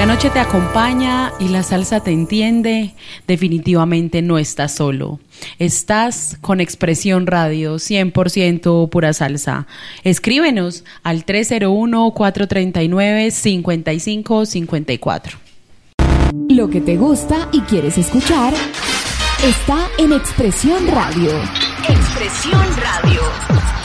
la noche te acompaña y la salsa te entiende, definitivamente no estás solo. Estás con Expresión Radio, 100% pura salsa. Escríbenos al 301-439-5554. Lo que te gusta y quieres escuchar está en Expresión Radio. Expresión Radio.